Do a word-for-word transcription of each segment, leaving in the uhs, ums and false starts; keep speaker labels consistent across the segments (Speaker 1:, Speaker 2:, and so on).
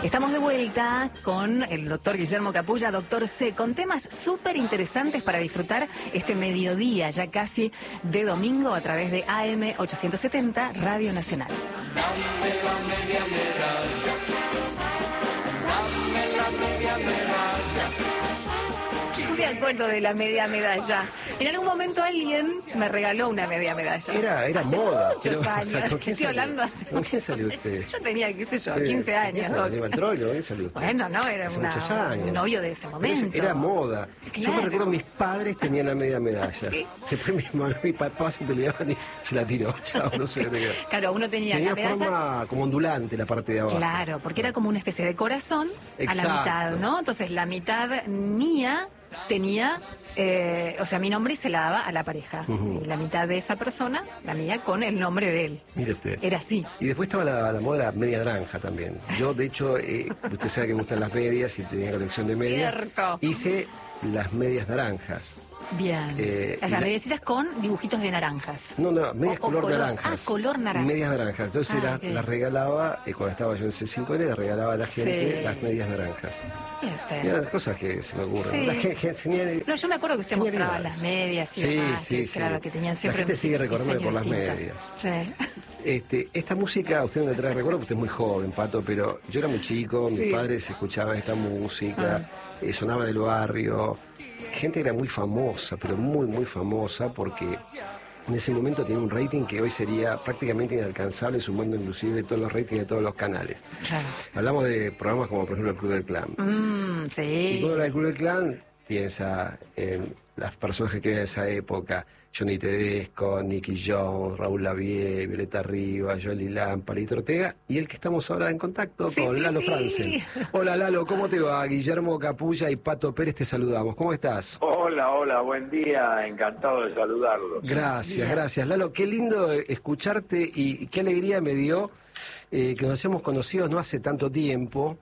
Speaker 1: Estamos de vuelta con el doctor Guillermo Capulla, doctor C, con temas súper interesantes para disfrutar este mediodía, ya casi de domingo, a través de A M ochocientos setenta, Radio Nacional.
Speaker 2: Dame la media medalla, dame la media medalla.
Speaker 1: Yo me acuerdo de la media medalla. En algún momento alguien me regaló una media medalla.
Speaker 3: Era, era
Speaker 1: hace
Speaker 3: moda.
Speaker 1: muchos
Speaker 3: pero,
Speaker 1: años.
Speaker 3: O sea, ¿con quién
Speaker 1: Estoy
Speaker 3: salió?
Speaker 1: hablando hace...
Speaker 3: ¿Con quién salió usted?
Speaker 1: Yo tenía, qué sé yo,
Speaker 3: Sí,
Speaker 1: quince años.
Speaker 3: ¿quién salió? ¿El trollo? ¿Quién salió usted?
Speaker 1: Bueno, no, era
Speaker 3: Hace
Speaker 1: una,
Speaker 3: muchos años.
Speaker 1: un novio de ese momento.
Speaker 3: Era moda. Yo
Speaker 1: Claro.
Speaker 3: me recuerdo, mis padres tenían la media medalla.
Speaker 1: ¿Sí?
Speaker 3: Después mi mamá y mi papá se peleaban y se la tiró. Chao, no sé.
Speaker 1: Claro, uno tenía,
Speaker 3: Tenía
Speaker 1: la medalla...
Speaker 3: forma como ondulante la parte de abajo.
Speaker 1: Claro, porque era como una especie de corazón
Speaker 3: Exacto.
Speaker 1: a la mitad, ¿no? Entonces la mitad mía tenía, eh, o sea, mi nombre se la daba a la pareja.
Speaker 3: Uh-huh.
Speaker 1: Y la mitad de esa persona, la mía, con el nombre de él.
Speaker 3: Mire usted.
Speaker 1: Era así.
Speaker 3: Y después estaba la, la moda de la media naranja también. Yo, de hecho, eh, usted sabe que me gustan las medias y tenía colección de medias.
Speaker 1: Cierto.
Speaker 3: Hice las medias naranjas.
Speaker 1: Bien.
Speaker 3: Eh,
Speaker 1: o sea,
Speaker 3: y la-
Speaker 1: mediecitas con dibujitos de naranjas.
Speaker 3: No, no, medias
Speaker 1: O- o
Speaker 3: color,
Speaker 1: color-
Speaker 3: naranjas.
Speaker 1: ah, color naranja.
Speaker 3: Medias naranjas. Entonces
Speaker 1: Ah,
Speaker 3: era-
Speaker 1: ok.
Speaker 3: las regalaba, eh, cuando estaba yo en C cinco N, las regalaba a la gente
Speaker 1: Sí.
Speaker 3: las medias naranjas.
Speaker 1: Este.
Speaker 3: Y eran cosas que se me ocurren.
Speaker 1: Sí.
Speaker 3: La gen- gen- genial-
Speaker 1: No, yo me acuerdo que usted
Speaker 3: genialidades.
Speaker 1: mostraba las medias y
Speaker 3: Sí,
Speaker 1: demás,
Speaker 3: sí,
Speaker 1: que,
Speaker 3: sí.
Speaker 1: claro, que tenían siempre
Speaker 3: La gente
Speaker 1: un
Speaker 3: sigue recordándome
Speaker 1: diseño
Speaker 3: por las
Speaker 1: distinto.
Speaker 3: medias.
Speaker 1: Sí.
Speaker 3: Este, esta música, usted no le trae recuerdo porque usted es muy joven, Pato, pero yo era muy chico,
Speaker 1: Sí.
Speaker 3: mis padres escuchaban esta música, eh, sonaba del barrio, gente era muy famosa, pero muy, muy famosa, porque en ese momento tenía un rating que hoy sería prácticamente inalcanzable, sumando inclusive todos los ratings de todos los canales.
Speaker 1: Claro.
Speaker 3: Hablamos de programas como por ejemplo el Club del Clan.
Speaker 1: Mm,
Speaker 3: Y
Speaker 1: sí.
Speaker 3: cuando habla del Club del Clan, piensa en las personas que quedan de esa época: Johnny Tedesco, Nicky Jones, Raúl Lavie, Violeta Rivas, Joely Lam, Palito Ortega, y el que estamos ahora en contacto
Speaker 1: Sí,
Speaker 3: con
Speaker 1: sí,
Speaker 3: Lalo
Speaker 1: sí.
Speaker 3: Franzen. Hola Lalo, ¿cómo te va? Guillermo Capulla y Pato Pérez te saludamos. ¿Cómo estás?
Speaker 4: Hola, hola, buen día, encantado de saludarlos.
Speaker 3: Gracias,
Speaker 1: Bien.
Speaker 3: gracias. Lalo, qué lindo eh, escucharte y qué alegría me dio eh, que nos hemos conocido no hace tanto tiempo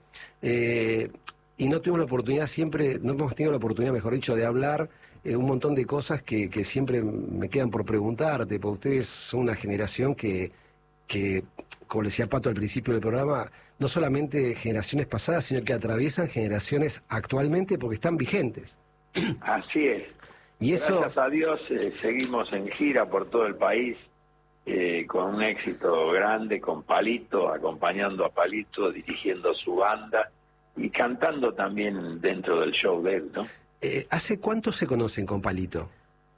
Speaker 3: eh, y no tuvimos la oportunidad siempre, no hemos tenido la oportunidad, mejor dicho, de hablar eh, un montón de cosas que, que siempre me quedan por preguntarte, porque ustedes son una generación que, que, como le decía Pato al principio del programa, no solamente generaciones pasadas, sino que atraviesan generaciones actualmente porque están vigentes.
Speaker 4: Así es.
Speaker 3: Y eso...
Speaker 4: Gracias a Dios eh, seguimos en gira por todo el país eh, con un éxito grande, con Palito, acompañando a Palito, dirigiendo su banda y cantando también dentro del show de él, ¿no?
Speaker 3: Eh, ¿Hace cuánto se conocen con Palito?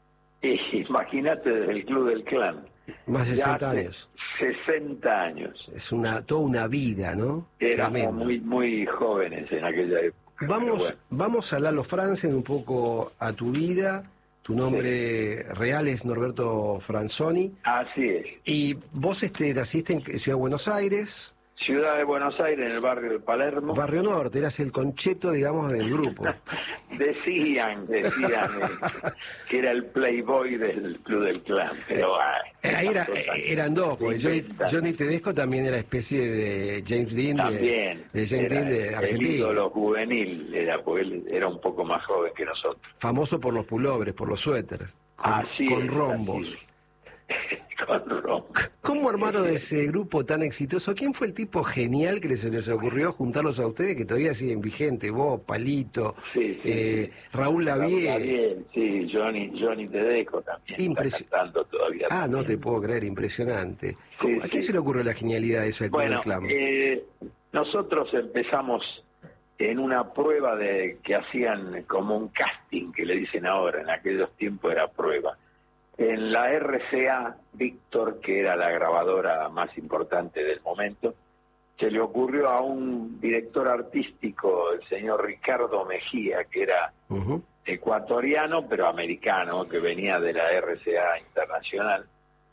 Speaker 4: Y imagínate desde el Club del Clan.
Speaker 3: Más de
Speaker 4: Ya
Speaker 3: sesenta
Speaker 4: hace
Speaker 3: años.
Speaker 4: sesenta años.
Speaker 3: Es una toda una vida, ¿no?
Speaker 4: Éramos
Speaker 3: Tremendo.
Speaker 4: muy, muy jóvenes en aquella época. pero
Speaker 3: Vamos,
Speaker 4: bueno.
Speaker 3: vamos a Lalo Franzen, un poco a tu vida. Tu nombre real es Norberto Franzoni.
Speaker 4: Así es.
Speaker 3: Y vos este, naciste en Ciudad de Buenos Aires,
Speaker 4: Ciudad de Buenos Aires, en el barrio de Palermo.
Speaker 3: Barrio Norte, eras el concheto, digamos, del grupo.
Speaker 4: Decían, decían eh, que era el playboy del Club del Clan, pero ay,
Speaker 3: Eh, Ahí era,
Speaker 4: esas cosas
Speaker 3: eh, eran dos, porque
Speaker 4: se
Speaker 3: Johnny,
Speaker 4: inventan.
Speaker 3: Johnny Tedesco también era especie de James Dean de,
Speaker 4: También
Speaker 3: de James
Speaker 4: era
Speaker 3: Dean de
Speaker 4: el
Speaker 3: Argentina.
Speaker 4: ídolo juvenil, era, porque él era un poco más joven que nosotros.
Speaker 3: Famoso por los pullovers, por los suéteres, con,
Speaker 4: Así
Speaker 3: con
Speaker 4: es,
Speaker 3: rombos.
Speaker 4: así es. Con rombos.
Speaker 3: ¿Cómo armaron ese grupo tan exitoso? ¿Quién fue el tipo genial que se les ocurrió juntarlos a ustedes, que todavía siguen vigentes? Vos, Palito,
Speaker 4: Sí, sí,
Speaker 3: eh,
Speaker 4: sí.
Speaker 3: Raúl Lavie.
Speaker 4: También, sí, Johnny, Johnny Tedesco también
Speaker 3: Impresi-
Speaker 4: está cantando todavía.
Speaker 3: Ah, no te
Speaker 4: también.
Speaker 3: puedo creer, impresionante.
Speaker 4: Sí,
Speaker 3: ¿Cómo- ¿A quién
Speaker 4: sí.
Speaker 3: se le ocurrió la genialidad de eso del Club
Speaker 4: Bueno,
Speaker 3: del Clan?
Speaker 4: eh, nosotros empezamos en una prueba de que hacían como un casting, que le dicen ahora, en aquellos tiempos era prueba. En la R C A, Víctor, que era la grabadora más importante del momento, se le ocurrió a un director artístico, el señor Ricardo Mejía, que era
Speaker 3: Ujú.
Speaker 4: ecuatoriano, pero americano, que venía de la R C A Internacional,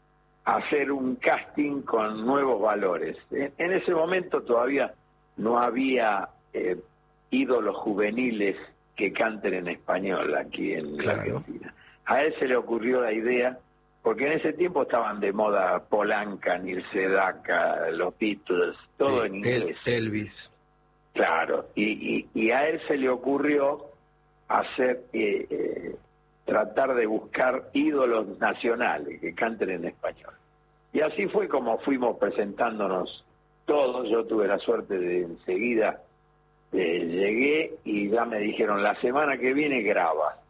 Speaker 4: hacer un casting con nuevos valores. En, en ese momento todavía no había eh, ídolos juveniles que canten en español aquí en
Speaker 3: Claro.
Speaker 4: la Argentina. A él se le ocurrió la idea, porque en ese tiempo estaban de moda Polanca, Neil Sedaka, los Beatles, todo
Speaker 3: Sí,
Speaker 4: en inglés.
Speaker 3: El- Elvis.
Speaker 4: Claro, y, y, y a él se le ocurrió hacer, eh, eh, tratar de buscar ídolos nacionales que canten en español. Y así fue como fuimos presentándonos todos. Yo tuve la suerte de enseguida, eh, llegué y ya me dijeron, la semana que viene graba.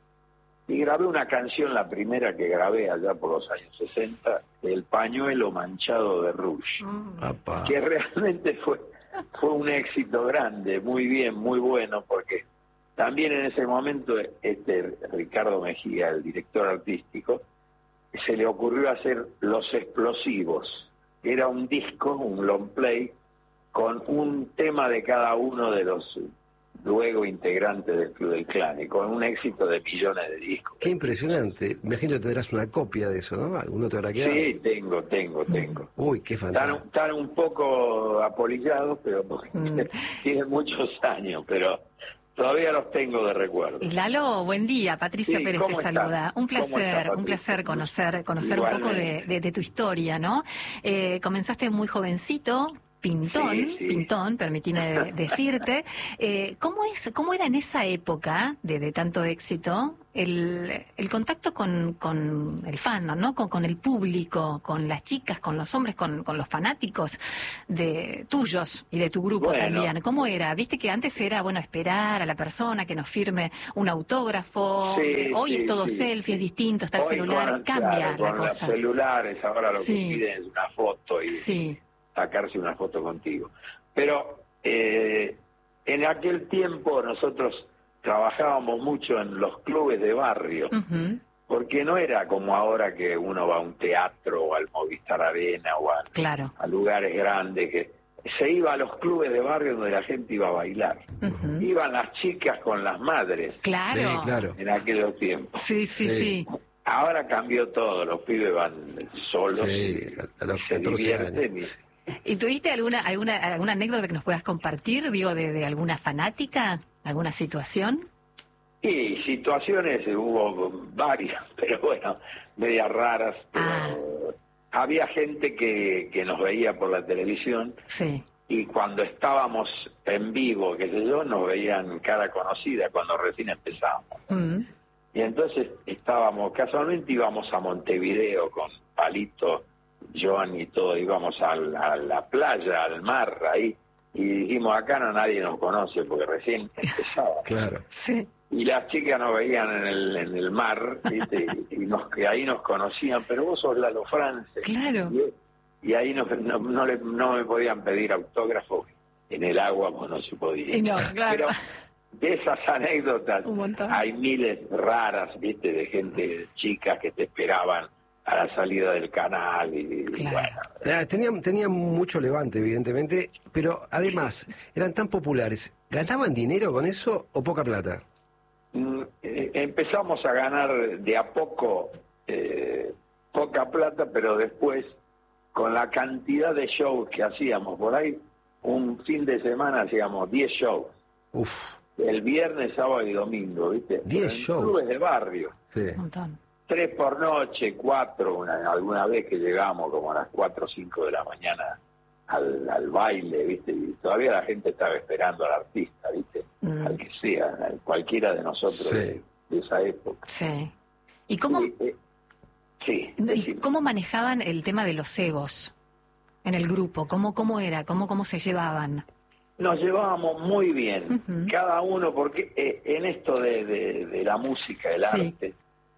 Speaker 4: Y grabé una canción, la primera que grabé allá por los años sesenta, El pañuelo manchado de rouge,
Speaker 3: Papá.
Speaker 4: que realmente fue, fue un éxito grande, muy bien, muy bueno, porque también en ese momento este Ricardo Mejía, el director artístico, se le ocurrió hacer Los Explosivos. Era un disco, un long play, con un tema de cada uno de los luego integrantes del Club del Clan, y con un éxito de millones de discos.
Speaker 3: Qué impresionante. Me imagino que tendrás una copia de eso, ¿no? ¿Alguno te habrá quedado?
Speaker 4: Sí, tengo, tengo, tengo.
Speaker 3: Uy, qué
Speaker 4: Están,
Speaker 3: fantástico.
Speaker 4: están un poco apolillados, pero porque
Speaker 1: Mm.
Speaker 4: tienen muchos años, pero todavía los tengo de recuerdo.
Speaker 1: Y Lalo, buen día. Patricia
Speaker 4: Sí,
Speaker 1: Pérez te
Speaker 4: ¿cómo estás?
Speaker 1: saluda. Un
Speaker 4: ¿Cómo
Speaker 1: placer,
Speaker 4: estás,
Speaker 1: un
Speaker 4: Patricia?
Speaker 1: placer conocer, conocer un poco de,
Speaker 4: Igualmente.
Speaker 1: de- de tu historia, ¿no? Eh, comenzaste muy jovencito. Pintón,
Speaker 4: Sí, sí.
Speaker 1: pintón, permitime decirte. Eh, ¿cómo es, cómo era en esa época de, de tanto éxito el, el contacto con, con el fan, ¿no? Con, con el público, con las chicas, con los hombres, con, con los fanáticos de tuyos y de tu grupo
Speaker 4: Bueno.
Speaker 1: también? ¿Cómo era? Viste que antes era, bueno, esperar a la persona que nos firme un autógrafo.
Speaker 4: Sí,
Speaker 1: Eh, Hoy
Speaker 4: sí,
Speaker 1: es todo
Speaker 4: sí,
Speaker 1: selfie, es
Speaker 4: sí.
Speaker 1: distinto, está el
Speaker 4: Hoy
Speaker 1: celular,
Speaker 4: con-
Speaker 1: cambia
Speaker 4: claro,
Speaker 1: la
Speaker 4: con
Speaker 1: cosa.
Speaker 4: los celulares ahora lo
Speaker 1: Sí.
Speaker 4: que piden es una foto y
Speaker 1: Sí.
Speaker 4: sacarse una foto contigo. Pero eh, en aquel tiempo nosotros trabajábamos mucho en los clubes de barrio,
Speaker 1: Ujú.
Speaker 4: porque no era como ahora que uno va a un teatro o al Movistar Arena o a,
Speaker 1: Claro.
Speaker 4: a lugares grandes, que se iba a los clubes de barrio donde la gente iba a bailar.
Speaker 1: Ujú.
Speaker 4: Iban las chicas con las madres
Speaker 1: Claro.
Speaker 3: Sí, claro.
Speaker 4: en aquellos tiempos.
Speaker 1: Sí, sí,
Speaker 3: Sí.
Speaker 1: sí.
Speaker 4: Ahora cambió todo, los pibes van solos,
Speaker 3: Sí,
Speaker 4: y
Speaker 3: a- a los
Speaker 4: se
Speaker 3: catorce
Speaker 4: divierten y-
Speaker 3: años.
Speaker 1: ¿Y tuviste alguna, alguna, alguna anécdota que nos puedas compartir, digo, de, de alguna fanática, alguna situación?
Speaker 4: Y situaciones eh, hubo varias, pero bueno, medias raras. Pero
Speaker 1: Ah.
Speaker 4: había gente que, que nos veía por la televisión
Speaker 1: Sí.
Speaker 4: y cuando estábamos en vivo, qué sé yo, nos veían cara conocida cuando recién empezamos.
Speaker 1: Mm.
Speaker 4: Y entonces estábamos, casualmente íbamos a Montevideo con Palito, Joan y todo, íbamos a la, a la playa, al mar, ahí, y dijimos, acá no nadie nos conoce porque recién empezaba.
Speaker 3: Claro.
Speaker 1: Sí.
Speaker 4: Y las chicas nos veían en el, en el mar, ¿viste? y, y nos, que ahí nos conocían, pero vos sos Lalo France.
Speaker 1: Claro.
Speaker 4: Y, y ahí no, no, no, le- no me podían pedir autógrafos en el agua, pues no se podía.
Speaker 1: Y no, claro.
Speaker 4: Pero de esas anécdotas
Speaker 1: Un montón.
Speaker 4: hay miles raras, ¿viste? De gente, chicas que te esperaban a la salida del canal y, y
Speaker 1: Claro.
Speaker 4: bueno.
Speaker 3: Eh, Tenían, tenían mucho levante, evidentemente, pero además, eran tan populares. ¿Ganaban dinero con eso o poca plata?
Speaker 4: Mm, eh, empezamos a ganar de a poco eh, poca plata, pero después con la cantidad de shows que hacíamos por ahí, un fin de semana hacíamos diez shows,
Speaker 3: Uf,
Speaker 4: el viernes, sábado y domingo, ¿viste?
Speaker 3: diez
Speaker 4: En
Speaker 3: shows.
Speaker 4: clubes de barrio,
Speaker 3: sí.
Speaker 1: Un montón.
Speaker 4: tres por noche, cuatro, una, alguna vez que llegamos como a las cuatro o cinco de la mañana al, al baile, ¿viste? Y todavía la gente estaba esperando al artista, ¿viste?
Speaker 1: Mm.
Speaker 4: Al que sea, a cualquiera de nosotros
Speaker 3: Sí.
Speaker 4: de, de esa época.
Speaker 1: Sí. ¿Y cómo,
Speaker 4: Y, eh, sí,
Speaker 1: y
Speaker 4: decime.
Speaker 1: cómo manejaban el tema de los egos en el grupo? ¿Cómo, cómo era? ¿Cómo, cómo se llevaban?
Speaker 4: Nos llevábamos muy bien,
Speaker 1: Ujú.
Speaker 4: cada uno, porque eh, en esto de, de- de la música, el
Speaker 1: Sí.
Speaker 4: arte,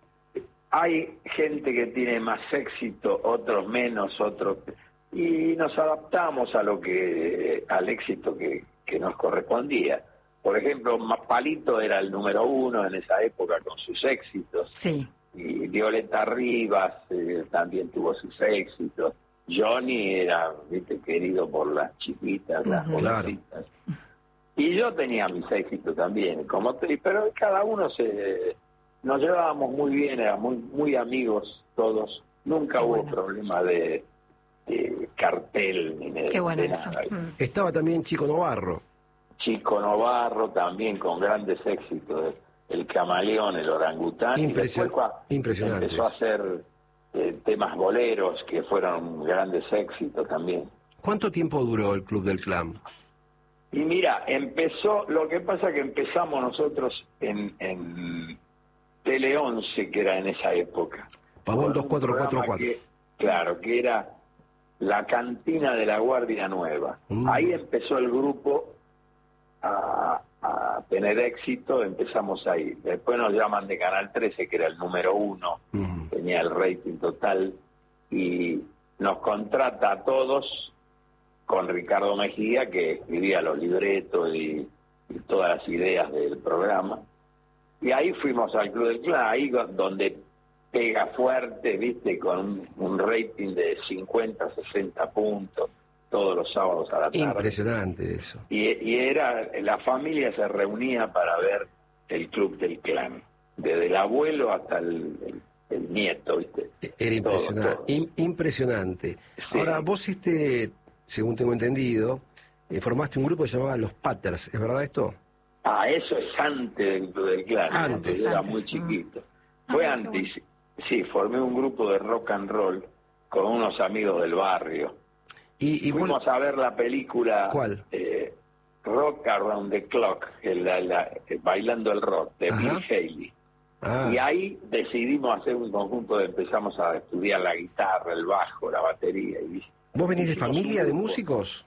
Speaker 4: hay gente que tiene más éxito, otros menos, otros... Y nos adaptamos a lo que al éxito que, que nos correspondía. Por ejemplo, Ma- Palito era el número uno en esa época con sus éxitos.
Speaker 1: Sí.
Speaker 4: Y Violeta Rivas eh, también tuvo sus éxitos. Johnny era, viste, querido por las chiquitas, las
Speaker 1: Ujú.
Speaker 4: jovencitas. Y yo tenía mis éxitos también, como te, pero cada uno se nos llevábamos muy bien, éramos muy, muy amigos todos. Nunca
Speaker 1: Qué
Speaker 4: hubo
Speaker 1: bueno.
Speaker 4: problema de, de cartel ni de,
Speaker 1: Qué bueno
Speaker 4: de
Speaker 1: eso.
Speaker 4: nada.
Speaker 1: Mm.
Speaker 3: Estaba también Chico Novarro.
Speaker 4: Chico Novarro también con grandes éxitos, el camaleón, el orangután, y
Speaker 3: Impresio-
Speaker 4: después cua-
Speaker 3: impresionantes.
Speaker 4: empezó a hacer eh, temas boleros que fueron grandes éxitos también.
Speaker 3: ¿Cuánto tiempo duró el Club del Clan?
Speaker 4: Y mira, empezó, lo que pasa que empezamos nosotros en, en Tele once, que era en esa época.
Speaker 3: Pavón
Speaker 4: Con
Speaker 3: dos
Speaker 4: un
Speaker 3: cuatro cuatro
Speaker 4: programa
Speaker 3: cuatro.
Speaker 4: que- claro, que era la cantina de la Guardia Nueva.
Speaker 3: Mm.
Speaker 4: Ahí empezó el grupo a, a tener éxito, empezamos ahí. Después nos llaman de Canal trece, que era el número uno,
Speaker 3: Mm.
Speaker 4: tenía el rating total, y nos contrata a todos con Ricardo Mejía, que escribía los libretos y, y todas las ideas del programa. Y ahí fuimos al Club del Clan, ahí donde pega fuerte, viste, con un, un rating de cincuenta, sesenta puntos todos los sábados a la tarde.
Speaker 3: Impresionante eso.
Speaker 4: Y, y era, la familia se reunía para ver el Club del Clan, desde el abuelo hasta el, el, el nieto, viste.
Speaker 3: Era impresionante.
Speaker 4: Todo, todo.
Speaker 3: Im- impresionante.
Speaker 4: Sí.
Speaker 3: Ahora, vos, este, según tengo entendido, eh, formaste un grupo que se llamaba Los Patters, ¿es verdad esto?
Speaker 4: Ah, eso es antes del Club del Clan,
Speaker 3: Antes.
Speaker 4: cuando yo era
Speaker 1: Antes,
Speaker 4: muy
Speaker 1: mm.
Speaker 4: chiquito. Fue
Speaker 1: Ah, qué
Speaker 4: antes, sí, formé un grupo de rock and roll con unos amigos del barrio.
Speaker 3: Y, y vos-
Speaker 4: Fuimos a ver la película
Speaker 3: ¿Cuál?
Speaker 4: eh, Rock Around the Clock, que la, la- eh, Bailando el Rock, de
Speaker 3: Ajá.
Speaker 4: Bill Haley.
Speaker 3: Ah,
Speaker 4: Y ahí decidimos hacer un conjunto, de, empezamos a estudiar la guitarra, el bajo, la batería. Y,
Speaker 3: ¿vos venís de
Speaker 4: hicimos
Speaker 3: familia
Speaker 4: un
Speaker 3: de
Speaker 4: grupo.
Speaker 3: músicos?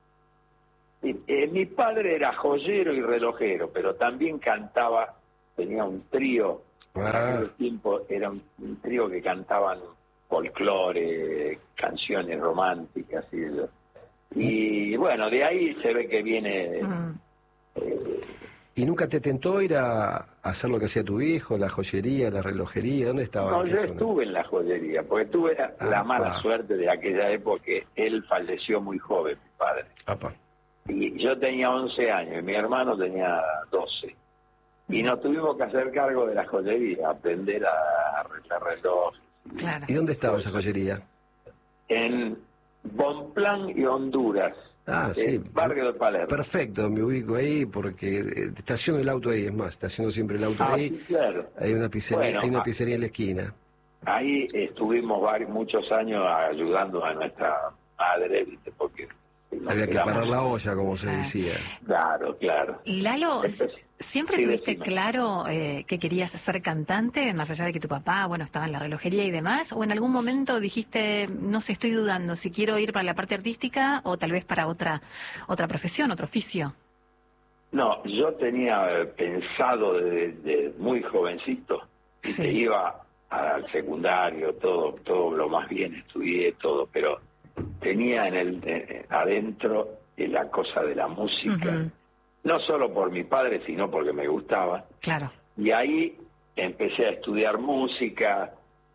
Speaker 4: Y, eh, mi padre era joyero y relojero, pero también cantaba, tenía un trío, en
Speaker 3: Ah.
Speaker 4: aquel tiempo era un, un trío que cantaban folclore, canciones románticas y eso. Y bueno, de ahí se ve que viene...
Speaker 1: Mm.
Speaker 4: eh,
Speaker 3: ¿Y nunca te tentó ir a, a hacer lo que hacía tu viejo, la joyería, la relojería? ¿Dónde estaba?
Speaker 4: no,
Speaker 3: ¿En qué
Speaker 4: yo
Speaker 3: zona?
Speaker 4: estuve en la joyería, porque tuve la, la
Speaker 3: Apa.
Speaker 4: mala suerte de aquella época que él falleció muy joven, mi padre.
Speaker 3: Apa.
Speaker 4: Y yo tenía once años y mi hermano tenía doce. Y nos tuvimos que hacer cargo de la joyería, aprender a arreglar relojes.
Speaker 1: Claro.
Speaker 3: ¿Y dónde estaba esa joyería?
Speaker 4: En Bonplan y Honduras,
Speaker 3: Ah,
Speaker 4: el
Speaker 3: sí.
Speaker 4: barrio de Palermo.
Speaker 3: Perfecto, me ubico ahí porque eh, estaciono el auto ahí, es más, estaciono siempre el auto
Speaker 4: Ah,
Speaker 3: ahí.
Speaker 4: sí, claro.
Speaker 3: Hay una pizzería,
Speaker 4: Bueno,
Speaker 3: hay una
Speaker 4: ah.
Speaker 3: pizzería en la esquina.
Speaker 4: Ahí estuvimos varios, muchos años ayudando a nuestra madre, ¿viste? Porque nos
Speaker 3: Había que
Speaker 4: quedamos-
Speaker 3: parar la olla, como se
Speaker 1: Ah.
Speaker 3: decía.
Speaker 4: Claro, claro.
Speaker 1: Lalo,
Speaker 4: Entonces,
Speaker 1: ¿siempre
Speaker 4: sí,
Speaker 1: tuviste
Speaker 4: decime.
Speaker 1: claro eh, que querías ser cantante, más allá de que tu papá, bueno, estaba en la relojería y demás? ¿O en algún momento dijiste, no sé, estoy dudando si quiero ir para la parte artística o tal vez para otra otra profesión, otro oficio?
Speaker 4: No, yo tenía eh, pensado desde de muy jovencito y
Speaker 1: Sí.
Speaker 4: te iba al secundario, todo, todo lo más bien estudié, todo, pero tenía en el eh, adentro eh, la cosa de la música,
Speaker 1: Ujú.
Speaker 4: no solo por mi padre, sino porque me gustaba.
Speaker 1: Claro.
Speaker 4: Y ahí empecé a estudiar música.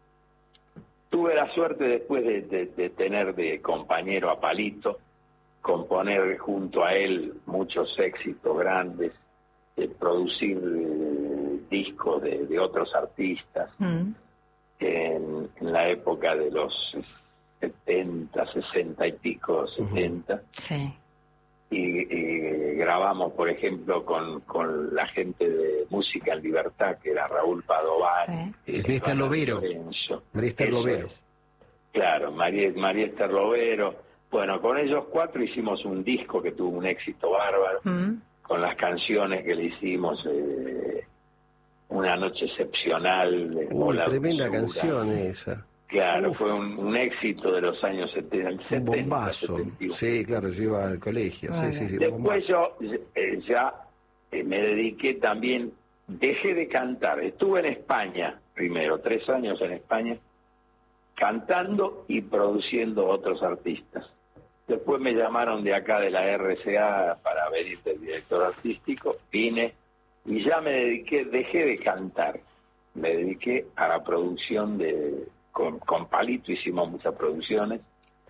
Speaker 4: Tuve la suerte después de, de- de tener de compañero a Palito, componer junto a él muchos éxitos grandes, de producir eh, discos de, de otros artistas
Speaker 1: Mm.
Speaker 4: en, en la época de los setenta, sesenta y pico, setenta.
Speaker 1: Sí.
Speaker 4: Y, y grabamos, por ejemplo, con, con la gente de Música en Libertad, que era Raúl Padovani.
Speaker 1: Sí.
Speaker 3: Es María Esther Lovero.
Speaker 4: Lorenzo.
Speaker 3: María Esther
Speaker 4: Eso
Speaker 3: Lovero.
Speaker 4: es. Claro, María, María Esther Lovero. Bueno, con ellos cuatro hicimos un disco que tuvo un éxito bárbaro,
Speaker 1: Mm.
Speaker 4: con las canciones que le hicimos, eh, Una noche excepcional. de
Speaker 3: Uy,
Speaker 4: Ola
Speaker 3: tremenda
Speaker 4: Dulzura.
Speaker 3: canción esa.
Speaker 4: Claro,
Speaker 3: Uf.
Speaker 4: fue un, un éxito de los años setenta,
Speaker 3: Un
Speaker 4: setenta,
Speaker 3: bombazo.
Speaker 4: setenta y uno.
Speaker 3: Sí, claro, yo iba al colegio. Sí,
Speaker 1: Muy
Speaker 3: sí,
Speaker 1: bien.
Speaker 3: sí, un
Speaker 4: Después
Speaker 3: bombazo.
Speaker 4: yo eh, ya eh, me dediqué también, dejé de cantar. Estuve en España primero, tres años en España, cantando y produciendo otros artistas. Después me llamaron de acá de la R C A para venir de director artístico, vine y ya me dediqué, dejé de cantar. Me dediqué a la producción de, con, con Palito hicimos muchas producciones.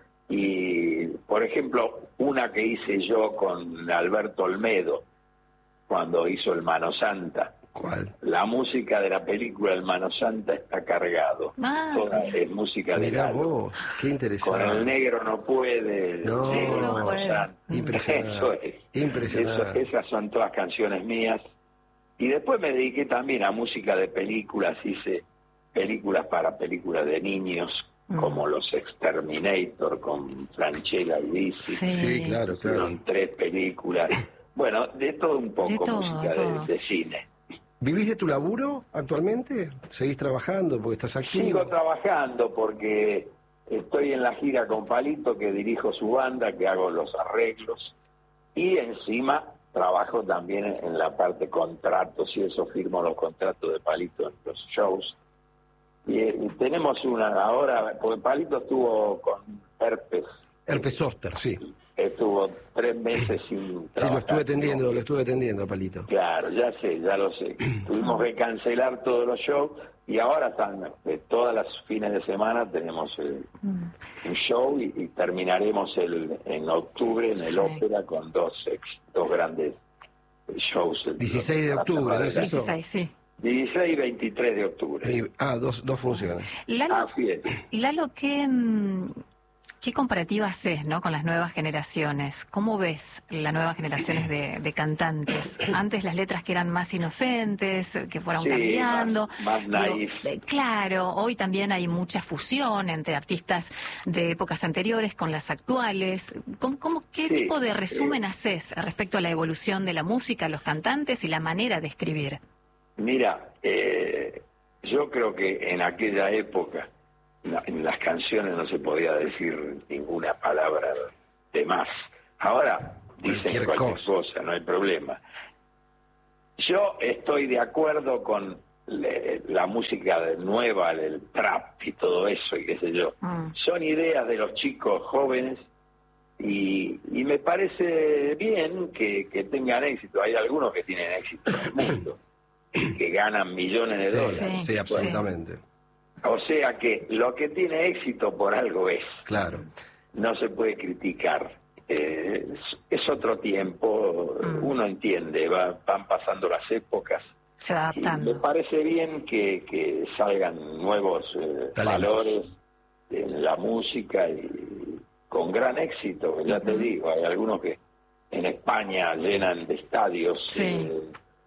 Speaker 4: Y, por ejemplo, una que hice yo con Alberto Olmedo, cuando hizo El Mano Santa.
Speaker 3: ¿Cuál?
Speaker 4: La música de la película El Mano Santa está cargado.
Speaker 1: Ah,
Speaker 4: Toda es música de
Speaker 3: Mirá
Speaker 4: Lalo.
Speaker 3: vos, qué
Speaker 4: Con
Speaker 3: interesante.
Speaker 4: El Negro No Puede.
Speaker 3: No,
Speaker 4: El Negro
Speaker 1: no puede.
Speaker 4: Santa.
Speaker 3: Impresionante.
Speaker 4: Eso es.
Speaker 3: Impresionante.
Speaker 4: Eso- esas son todas canciones mías. Y después me dediqué también a música de películas. Hice películas para películas de niños,
Speaker 1: Mm.
Speaker 4: como Los Exterminator, con Franchella y Lisi.
Speaker 1: Sí.
Speaker 3: Sí, claro, claro.
Speaker 4: Fueron tres películas. Bueno, de todo un poco,
Speaker 1: De todo,
Speaker 4: música
Speaker 1: todo.
Speaker 4: De, de cine.
Speaker 3: ¿Vivís de tu laburo actualmente? ¿Seguís trabajando porque estás activo?
Speaker 4: Sigo trabajando porque estoy en la gira con Palito, que dirijo su banda, que hago los arreglos, y encima trabajo también en la parte contratos, y eso firmo los contratos de Palito en los shows. Y, y tenemos una, ahora, porque Palito estuvo con herpes.
Speaker 3: Herpes zóster, sí.
Speaker 4: Estuvo tres meses sin trabajar.
Speaker 3: Sí, lo estuve atendiendo, lo estuve atendiendo, Palito.
Speaker 4: Claro, ya sé, ya lo sé. Tuvimos que cancelar todos los shows y ahora están, eh, todas las fines de semana tenemos eh, un show y, y terminaremos el, en octubre en el
Speaker 1: Sí.
Speaker 4: Ópera con dos, ex, dos grandes shows.
Speaker 3: dieciséis de octubre, ¿no es eso?
Speaker 1: dieciséis, sí.
Speaker 4: dieciséis y veintitrés de octubre.
Speaker 3: Eh, ah, dos, dos funciones.
Speaker 1: Lalo,
Speaker 4: Así es.
Speaker 1: Lalo, ¿qué, mm, qué comparativa haces, ¿no? con las nuevas generaciones? ¿Cómo ves las nuevas generaciones de, de cantantes? Antes las letras que eran más inocentes, que fueron
Speaker 4: Sí,
Speaker 1: cambiando.
Speaker 4: más- más
Speaker 1: Digo,
Speaker 4: naif.
Speaker 1: eh, claro, hoy también hay mucha fusión entre artistas de épocas anteriores con las actuales. ¿Cómo, cómo- ¿Qué
Speaker 4: Sí,
Speaker 1: tipo de resumen
Speaker 4: eh,
Speaker 1: haces respecto a la evolución de la música, los cantantes y la manera de escribir?
Speaker 4: Mira, eh, yo creo que en aquella época la- en las canciones no se podía decir ninguna palabra de más. Ahora dicen
Speaker 3: Cualquier
Speaker 4: cualquier,
Speaker 3: cosa.
Speaker 4: cosa, no hay problema. Yo estoy de acuerdo con le- la música de- nueva, el trap y todo eso y qué sé yo.
Speaker 1: Mm.
Speaker 4: Son ideas de los chicos jóvenes y, y me parece bien que, que tengan éxito. Hay algunos que tienen éxito en el mundo, que ganan millones de
Speaker 3: Sí,
Speaker 4: dólares.
Speaker 3: sí, absolutamente.
Speaker 4: O sea que lo que tiene éxito por algo es,
Speaker 3: Claro.
Speaker 4: no se puede criticar. Eh, es, es otro tiempo,
Speaker 1: Mm.
Speaker 4: uno entiende, va- van pasando las épocas.
Speaker 1: Se va
Speaker 4: Y me
Speaker 1: adaptando.
Speaker 4: parece bien que, que salgan nuevos eh,
Speaker 3: Talentos.
Speaker 4: valores en la música y con gran éxito, ya te
Speaker 1: Ujú.
Speaker 4: digo, hay algunos que en España llenan de estadios.
Speaker 1: Sí.
Speaker 4: eh,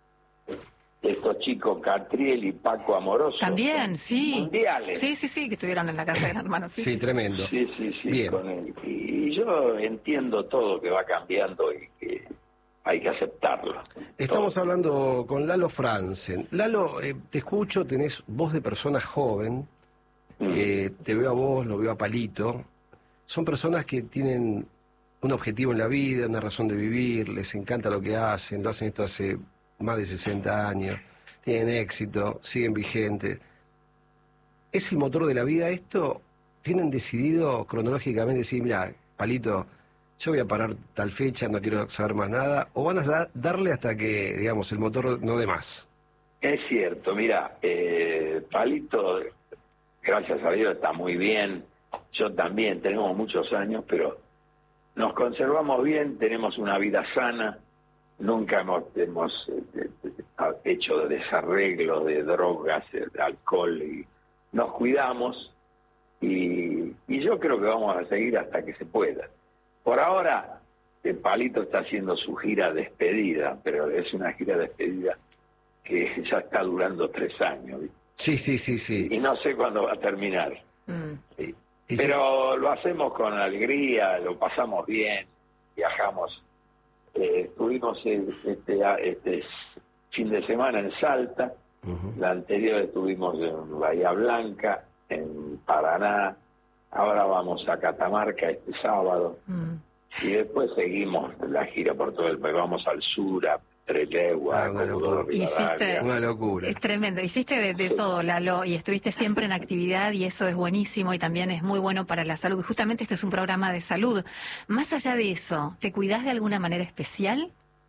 Speaker 4: estos chicos Catriel y Paco Amoroso.
Speaker 1: También,
Speaker 4: son
Speaker 1: sí.
Speaker 4: Mundiales.
Speaker 1: Sí, sí, sí, que estuvieron en la casa de Gran Hermano. Sí,
Speaker 3: Sí,
Speaker 1: sí.
Speaker 3: tremendo.
Speaker 4: Sí, sí, sí.
Speaker 3: Bien.
Speaker 4: Con él. Y yo entiendo todo que va cambiando y que hay que aceptarlo.
Speaker 3: Estamos
Speaker 4: Todo.
Speaker 3: hablando con Lalo Franzen. Lalo, eh, te escucho, tenés voz de persona joven.
Speaker 4: Mm.
Speaker 3: Eh, te veo a vos, lo veo a Palito. Son personas que tienen un objetivo en la vida, una razón de vivir, les encanta lo que hacen, lo hacen esto hace más de sesenta años, tienen éxito, siguen vigentes. ¿Es el motor de la vida esto? ¿Tienen decidido cronológicamente decir, mira, Palito, yo voy a parar tal fecha, no quiero saber más nada? ¿O van a da- darle hasta que, digamos, el motor no dé más?
Speaker 4: Es cierto, mira, eh, Palito, gracias a Dios, está muy bien. Yo también, tenemos muchos años, pero nos conservamos bien, tenemos una vida sana. Nunca hemos, hemos eh, eh, hecho desarreglo de drogas, de alcohol, y nos cuidamos y, y yo creo que vamos a seguir hasta que se pueda. Por ahora, el Palito está haciendo su gira despedida, pero es una gira despedida que ya está durando tres años, ¿viste?
Speaker 3: Sí, sí, sí, sí.
Speaker 4: Y no sé cuándo va a terminar.
Speaker 1: Mm.
Speaker 3: Y- y yo-
Speaker 4: Pero lo hacemos con alegría, lo pasamos bien, viajamos. Eh, estuvimos el- este, a- este fin de semana en Salta,
Speaker 3: Ujú.
Speaker 4: la anterior estuvimos en Bahía Blanca, en Paraná, ahora vamos a Catamarca este sábado,
Speaker 1: Mm.
Speaker 4: y después seguimos la gira por todo el país, vamos al sur, a Treleguas,
Speaker 3: Ah,
Speaker 4: a
Speaker 3: una
Speaker 4: Comodoro
Speaker 3: locura.
Speaker 4: Rivadavia.
Speaker 1: Hiciste-
Speaker 3: Una locura.
Speaker 1: Es tremendo, hiciste de, de todo, Lalo, y estuviste siempre en actividad y eso es buenísimo y también es muy bueno para la salud. Justamente este es un programa de salud. Más allá de eso, ¿te cuidás de alguna manera especial?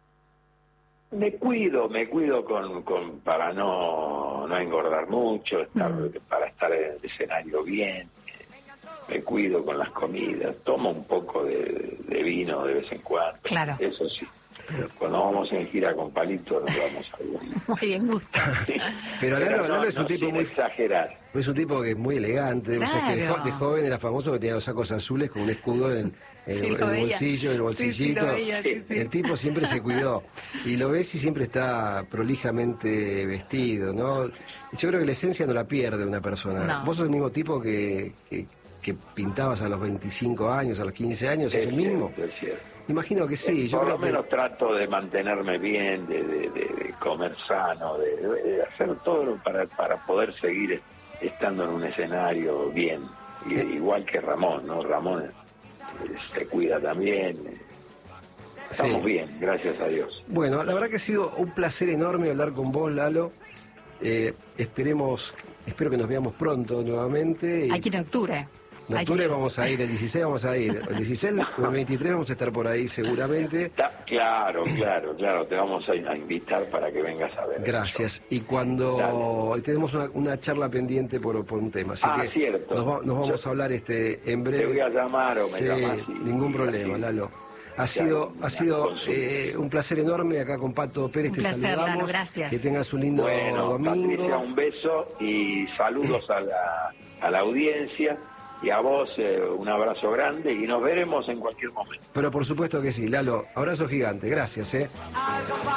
Speaker 4: Me cuido, me cuido con, con para no, no engordar mucho, estar,
Speaker 1: Mm.
Speaker 4: para estar en el escenario bien. Me cuido con las comidas, tomo un poco de, de vino de vez en cuando.
Speaker 1: Claro.
Speaker 4: Eso sí. Cuando vamos en gira con Palito nos vamos a ver.
Speaker 1: Muy bien, gusto.
Speaker 3: Pero Lalo, Lalo es un
Speaker 4: no
Speaker 3: tipo
Speaker 4: sin
Speaker 3: muy...
Speaker 4: exagerar.
Speaker 3: Es un tipo que es muy elegante, o sea, que de, jo-
Speaker 1: Claro.
Speaker 3: de joven era famoso que tenía los sacos azules con un escudo en, en-
Speaker 1: Sí,
Speaker 3: en
Speaker 1: lo
Speaker 3: el
Speaker 1: veía.
Speaker 3: bolsillo, en el
Speaker 1: Sí, sí,
Speaker 3: bolsillito.
Speaker 1: lo veía, sí, sí.
Speaker 3: El tipo siempre se cuidó. Y lo ves y siempre está prolijamente vestido, ¿no? Yo creo que la esencia no la pierde una persona.
Speaker 1: No.
Speaker 3: Vos sos el mismo tipo que, que, que pintabas a los veinticinco años, a los quince años, ¿es el mismo?
Speaker 4: cierto, es cierto.
Speaker 3: Imagino que sí. Yo
Speaker 4: Por
Speaker 3: creo
Speaker 4: lo menos
Speaker 3: que...
Speaker 4: trato de mantenerme bien, de, de- de- de comer sano, de, de hacer todo para, para poder seguir estando en un escenario bien. y,
Speaker 3: Eh.
Speaker 4: igual que Ramón, ¿no? Ramón eh, se cuida también. Estamos
Speaker 3: Sí.
Speaker 4: bien, gracias a Dios.
Speaker 3: Bueno, la verdad que ha sido un placer enorme hablar con vos, Lalo. Eh, esperemos, espero que nos veamos pronto nuevamente. y-
Speaker 1: Aquí en octubre.
Speaker 3: En
Speaker 1: Hay
Speaker 3: octubre
Speaker 1: que-
Speaker 3: vamos a ir, el dieciséis vamos a ir, el dieciséis o el veintitrés vamos a estar por ahí seguramente.
Speaker 4: Está- claro, claro, claro, te vamos a, a invitar para que vengas a ver.
Speaker 3: Gracias. Y cuando
Speaker 4: Dale.
Speaker 3: tenemos una, una charla pendiente por, por un tema, así
Speaker 4: Ah,
Speaker 3: que
Speaker 4: cierto.
Speaker 3: nos, va- nos vamos
Speaker 4: Yo-
Speaker 3: a hablar este en breve.
Speaker 4: Te voy a llamar o me
Speaker 3: Sí,
Speaker 4: llamas y-
Speaker 3: ningún
Speaker 4: y
Speaker 3: problema,
Speaker 4: así.
Speaker 3: Lalo. Ha
Speaker 4: Ya,
Speaker 3: sido,
Speaker 4: una
Speaker 3: ha sido
Speaker 4: consulta.
Speaker 3: eh, un placer enorme acá con Pato Pérez.
Speaker 1: Un
Speaker 3: te
Speaker 1: placer,
Speaker 3: saludamos.
Speaker 1: Lalo, gracias.
Speaker 3: Que tengas un lindo
Speaker 4: Bueno,
Speaker 3: domingo.
Speaker 4: Patricia, un beso y saludos a la, a la audiencia y a vos eh, un abrazo grande y nos veremos en cualquier momento.
Speaker 3: Pero por supuesto que sí, Lalo. Abrazo gigante. Gracias, ¿eh?